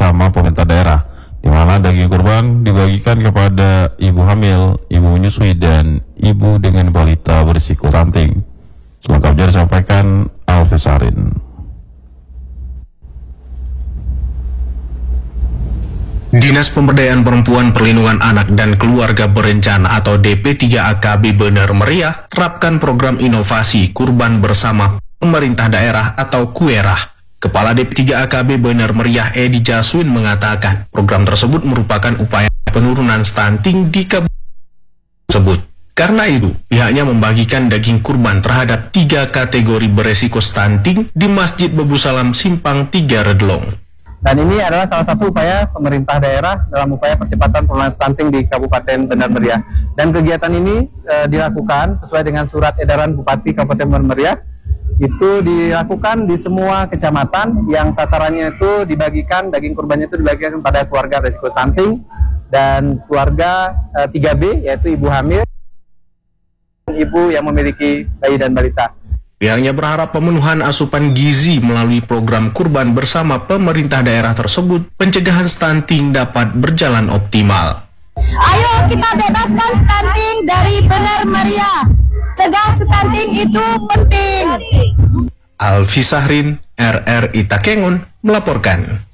bersama pemerintah daerah, di mana daging kurban dibagikan kepada ibu hamil, ibu menyusui, dan ibu dengan balita berisiko stunting. Selengkapnya disampaikan Alfisarin. Dinas Pemberdayaan Perempuan, Perlindungan Anak dan Keluarga Berencana atau DP3AKB Bener Meriah terapkan program inovasi kurban bersama pemerintah daerah atau KUERAH. Kepala DP3AKB Bener Meriah Edi Jaswin mengatakan program tersebut merupakan upaya penurunan stunting di kabupaten tersebut. Karena itu, pihaknya membagikan daging kurban terhadap 3 kategori beresiko stunting di Masjid Bebu Salam Simpang 3 Redlong. Dan ini adalah salah satu upaya pemerintah daerah dalam upaya percepatan penurunan stunting di Kabupaten Bener Meriah. Dan kegiatan ini dilakukan sesuai dengan surat edaran Bupati Kabupaten Bener Meriah. Itu dilakukan di semua kecamatan yang sasarannya itu dibagikan, daging kurbannya itu dibagikan pada keluarga risiko stunting dan keluarga 3B, yaitu ibu hamil, ibu yang memiliki bayi dan balita. Pihaknya berharap pemenuhan asupan gizi melalui program kurban bersama pemerintah daerah tersebut, pencegahan stunting dapat berjalan optimal. Ayo kita bebaskan stunting dari Bener Meriah. Cegah stunting itu penting. Alfisahrin, RRI Takengon melaporkan.